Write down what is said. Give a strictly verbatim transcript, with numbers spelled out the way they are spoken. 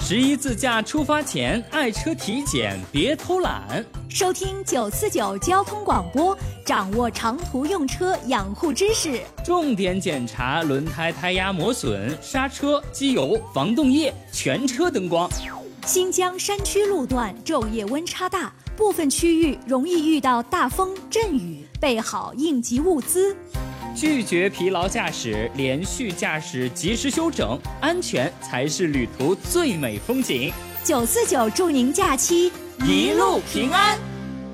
十一自驾出发前，爱车体检别偷懒。 收听九四九交通广播，掌握长途用车养护知识。 重点检查轮胎胎压磨损、刹车、机油、防冻液、全车灯光。 新疆山区路段昼夜温差大，部分区域容易遇到大风阵雨，备好应急物资。 拒绝疲劳驾驶，连续驾驶及时休整，安全才是旅途最美风景。 九四九祝您假期一路平安。